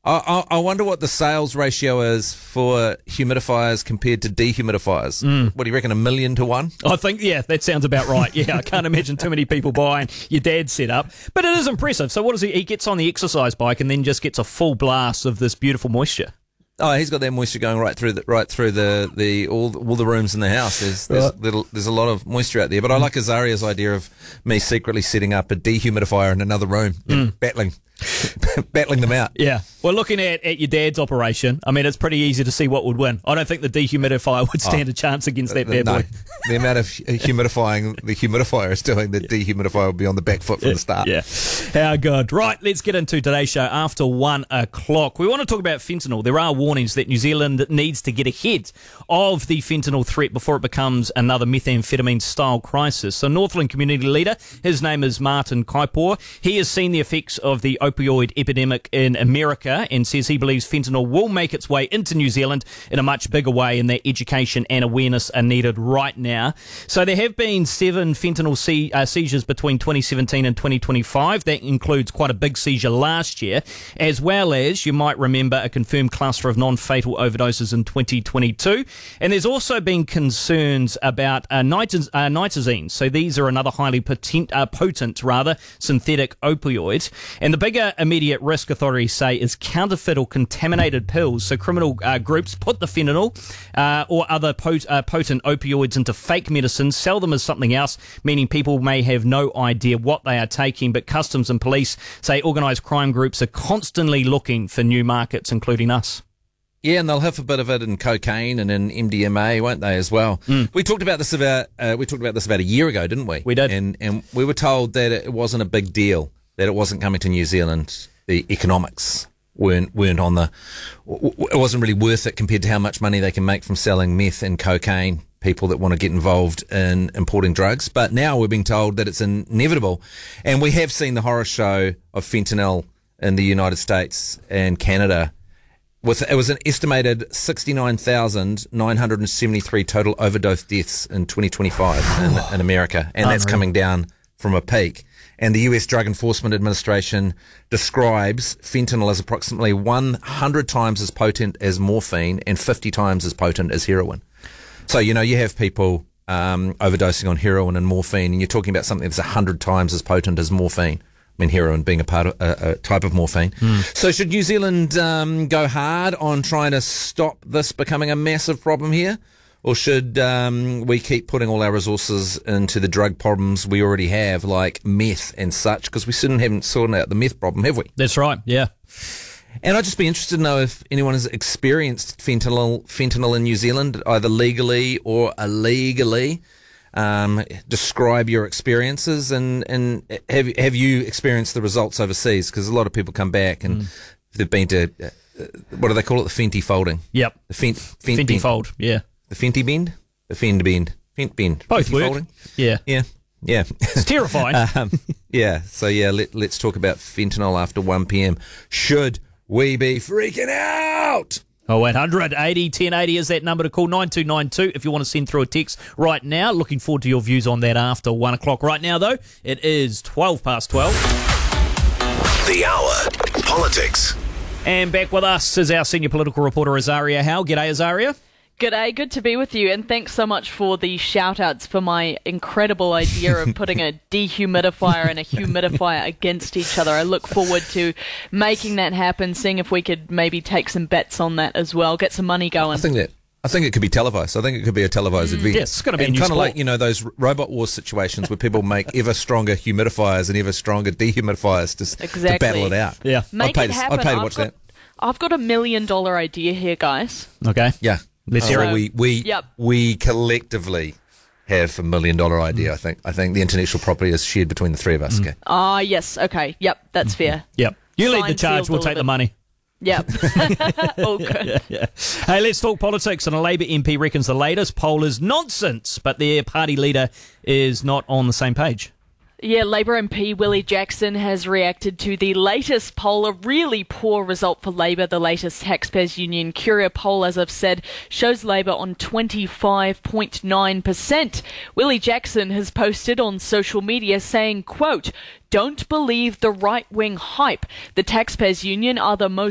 I wonder what the sales ratio is for humidifiers compared to dehumidifiers. What do you reckon, 1,000,000 to 1? I think, yeah, that sounds about right. Yeah, I can't imagine too many people buying your dad's setup. But it is impressive. So what does he? He gets on the exercise bike and then just gets a full blast of this beautiful moisture. Oh, he's got that moisture going right through all the rooms in the house. There's a lot of moisture out there. But I like Azaria's idea of me secretly setting up a dehumidifier in another room, battling them out. Yeah. Well, looking at your dad's operation, I mean, it's pretty easy to see what would win. I don't think the dehumidifier would stand a chance against that bad boy. The amount of humidifying the humidifier is doing, the dehumidifier will be on the back foot from the start. Yeah. How good. Right, let's get into today's show after 1 o'clock. We want to talk about fentanyl. There are warnings that New Zealand needs to get ahead of the fentanyl threat before it becomes another methamphetamine-style crisis. So Northland community leader, his name is Martin Kaipor. He has seen the effects of the opioid epidemic in America and says he believes fentanyl will make its way into New Zealand in a much bigger way, and that education and awareness are needed right now. So there have been 7 fentanyl seizures between 2017 and 2025. That includes quite a big seizure last year, as well as, you might remember, a confirmed cluster of non-fatal overdoses in 2022. And there's also been concerns about nitazines. So these are another highly potent synthetic opioid. And the bigger immediate risk, authorities say, is counterfeit or contaminated pills. So criminal groups put the fentanyl or other potent opioids into fake medicines, sell them as something else, meaning people may have no idea what they are taking. But customs and police say organised crime groups are constantly looking for new markets, including us. Yeah, and they'll have a bit of it in cocaine and in MDMA, won't they, as well? We talked about this about a year ago, didn't we? We did. And we were told that it wasn't a big deal, that it wasn't coming to New Zealand. The economics weren't on it wasn't really worth it compared to how much money they can make from selling meth and cocaine, people that want to get involved in importing drugs. But now we're being told that it's inevitable. And we have seen the horror show of fentanyl in the United States and Canada. It was an estimated 69,973 total overdose deaths in 2025 in America. And that's coming down from a peak. And the US Drug Enforcement Administration describes fentanyl as approximately 100 times as potent as morphine and 50 times as potent as heroin. So, you have people overdosing on heroin and morphine, and you're talking about something that's 100 times as potent as morphine. I mean, heroin being a part of a type of morphine. So should New Zealand go hard on trying to stop this becoming a massive problem here? Or should we keep putting all our resources into the drug problems we already have, like meth and such? Because we still haven't sorted out the meth problem, have we? That's right, yeah. And I'd just be interested to know if anyone has experienced fentanyl in New Zealand, either legally or illegally. Describe your experiences and have you experienced the results overseas? Because a lot of people come back and they've been to, what do they call it? The Fenty folding. Yep. The Fenty fold, yeah. The Fenty bend? The Fend bend. Fent bend. Both Fenty work. Folding? Yeah. Yeah. It's terrifying. So let's talk about fentanyl after 1 p.m. Should we be freaking out? 0800 80 1080 is that number to call. 9292 if you want to send through a text right now. Looking forward to your views on that after 1 o'clock. Right now, though, it is 12 past 12. The Hour. Politics. And back with us is our senior political reporter, Azaria Howe. G'day, Azaria. G'day, good to be with you, and thanks so much for the shout-outs for my incredible idea of putting a dehumidifier and a humidifier against each other. I look forward to making that happen, seeing if we could maybe take some bets on that as well, get some money going. I think it could be televised. I think it could be a televised event. Yes, it's going to be a new kind of sport. like, those robot wars situations where people make ever stronger humidifiers and ever stronger dehumidifiers to battle it out. Yeah. Make it happen. I'd pay to watch that. I've got $1 million idea here, guys. Okay. Yeah. Let's hear it. We collectively have $1 million idea. I think the intellectual property is shared between the three of us. Okay. Yes. Okay. Yep. That's fair. Yep. You lead the Signed, charge. sealed, We'll take the delivered. money. Yep. All good. Yeah. Hey, let's talk politics. And a Labour MP reckons the latest poll is nonsense, but their party leader is not on the same page. Yeah, Labour MP Willie Jackson has reacted to the latest poll, a really poor result for Labour. The latest Taxpayers Union Curia poll, as I've said, shows Labour on 25.9%. Willie Jackson has posted on social media saying, quote, "Don't believe the right-wing hype. The Taxpayers Union are the most